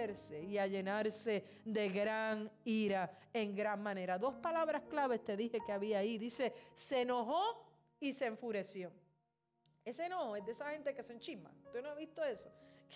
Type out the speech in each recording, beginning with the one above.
enfurecerse y a llenarse de gran ira en gran manera. 2 palabras claves te dije que había ahí. Dice, se enojó y se enfureció. Ese enojo es de esa gente que son chismas. ¿Tú no has visto eso?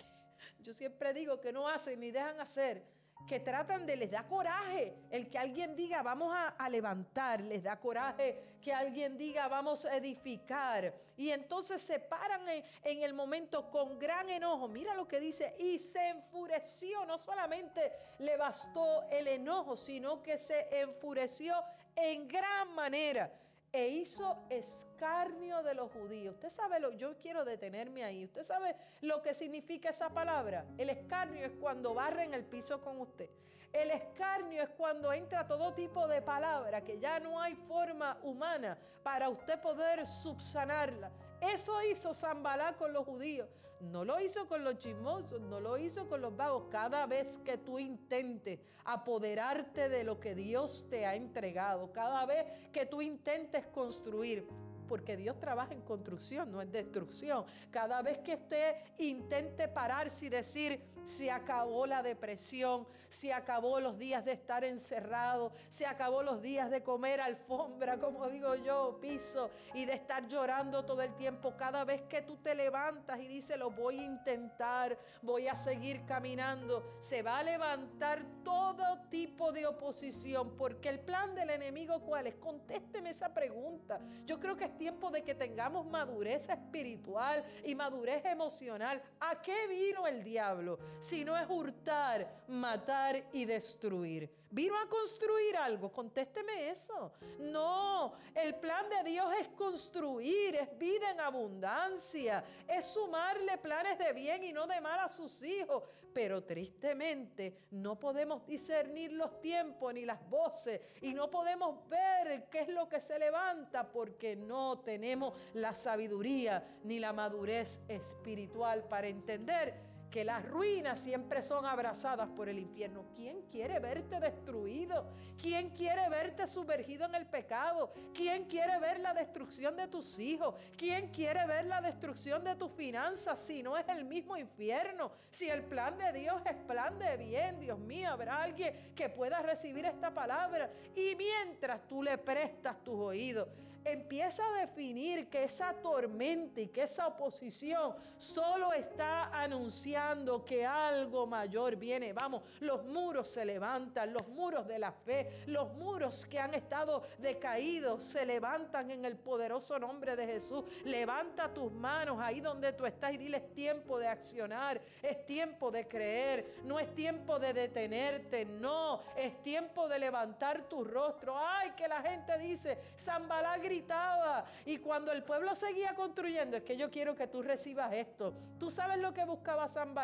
Yo siempre digo que no hacen ni dejan hacer, que tratan de, les da coraje el que alguien diga vamos a levantar, les da coraje que alguien diga vamos a edificar, y entonces se paran en el momento con gran enojo. Mira lo que dice, y se enfureció. No solamente le bastó el enojo, sino que se enfureció en gran manera e hizo escarnio de los judíos. Usted sabe, yo quiero detenerme ahí. Usted sabe lo que significa esa palabra. El escarnio es cuando barren el piso con usted. El escarnio es cuando entra todo tipo de palabra que ya no hay forma humana para usted poder subsanarla. Eso hizo Sanballat con los judíos. No lo hizo con los chismosos, no lo hizo con los vagos. Cada vez que tú intentes apoderarte de lo que Dios te ha entregado, cada vez que tú intentes construir, porque Dios trabaja en construcción, no en destrucción. Cada vez que usted intente pararse y decir, se acabó la depresión, se acabó los días de estar encerrado, se acabó los días de comer alfombra, como digo yo, piso, y de estar llorando todo el tiempo. Cada vez que tú te levantas y dices, lo voy a intentar, voy a seguir caminando, se va a levantar todo tipo de oposición, porque el plan del enemigo, ¿cuál es? Contésteme esa pregunta. Yo creo que es tiempo de que tengamos madurez espiritual y madurez emocional. ¿A qué vino el diablo? Si no es hurtar, matar y destruir. ¿Vino a construir algo? Contésteme eso. No, el plan de Dios es construir, es vida en abundancia, es sumarle planes de bien y no de mal a sus hijos. Pero tristemente no podemos discernir los tiempos ni las voces, y no podemos ver qué es lo que se levanta, porque no tenemos la sabiduría ni la madurez espiritual para entender que las ruinas siempre son abrazadas por el infierno. ¿Quién quiere verte destruido? ¿Quién quiere verte sumergido en el pecado? ¿Quién quiere ver la destrucción de tus hijos? ¿Quién quiere ver la destrucción de tus finanzas si no es el mismo infierno? Si el plan de Dios es plan de bien, Dios mío, habrá alguien que pueda recibir esta palabra. Y mientras tú le prestas tus oídos, empieza a definir que esa tormenta y que esa oposición solo está anunciando que algo mayor viene. Vamos, los muros se levantan, los muros de la fe, los muros que han estado decaídos se levantan en el poderoso nombre de Jesús. Levanta tus manos ahí donde tú estás y dile, es tiempo de accionar, es tiempo de creer, no es tiempo de detenerte, no, es tiempo de levantar tu rostro. Ay, que la gente dice, Sanballat gritaba, y cuando el pueblo seguía construyendo, es que yo quiero que tú recibas esto. Tú sabes lo que buscaba Sanballat,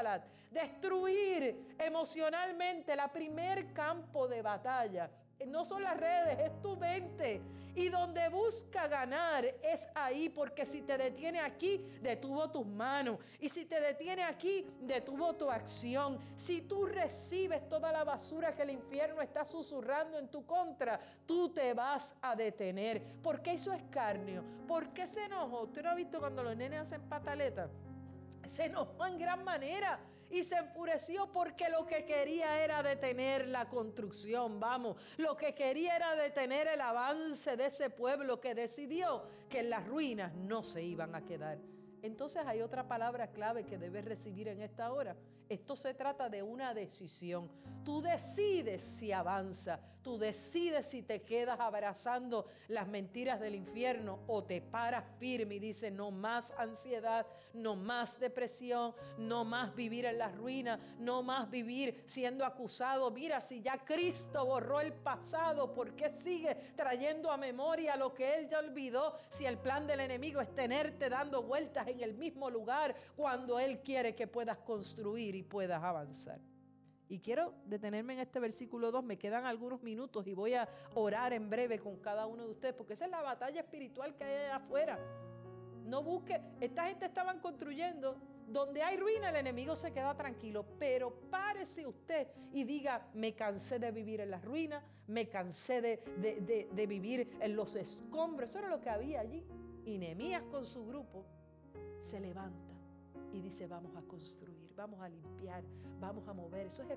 destruir emocionalmente la primer campo de batalla. No son las redes, es tu mente. Y donde busca ganar es ahí, porque si te detiene aquí, detuvo tus manos. Y si te detiene aquí, detuvo tu acción. Si tú recibes toda la basura que el infierno está susurrando en tu contra, tú te vas a detener. ¿Por qué hizo escarnio? ¿Por qué se enojó? ¿Usted no ha visto cuando los nenes hacen pataleta? Se enojó en gran manera y se enfureció porque lo que quería era detener la construcción. Vamos, lo que quería era detener el avance de ese pueblo que decidió que en las ruinas no se iban a quedar. Entonces hay otra palabra clave que debes recibir en esta hora. Esto se trata de una decisión. Tú decides si avanza, tú decides si te quedas abrazando las mentiras del infierno o te paras firme y dices, no más ansiedad, no más depresión, no más vivir en las ruinas, no más vivir siendo acusado. Mira, si ya Cristo borró el pasado, ¿por qué sigue trayendo a memoria lo que Él ya olvidó? Si el plan del enemigo es tenerte dando vueltas en el mismo lugar cuando Él quiere que puedas construir y puedas avanzar. Y quiero detenerme en este versículo 2, me quedan algunos minutos y voy a orar en breve con cada uno de ustedes, porque esa es la batalla espiritual que hay allá afuera. No busque, esta gente estaban construyendo, donde hay ruina el enemigo se queda tranquilo, pero párese usted y diga, me cansé de vivir en las ruinas, me cansé de vivir en los escombros. Eso era lo que había allí. Y Nehemías con su grupo se levanta y dice, vamos a construir, vamos a limpiar, vamos a mover. Eso es